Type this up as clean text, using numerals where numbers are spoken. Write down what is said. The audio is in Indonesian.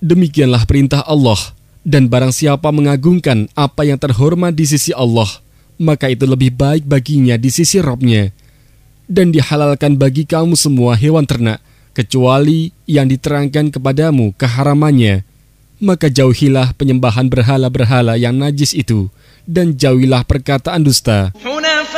Demikianlah perintah Allah, dan barang siapa mengagungkan apa yang terhormat di sisi Allah, maka itu lebih baik baginya di sisi Rabb-Nya. Dan dihalalkan bagi kamu semua hewan ternak, kecuali yang diterangkan kepadamu keharamannya. Maka jauhilah penyembahan berhala-berhala yang najis itu, dan jauhilah perkataan dusta.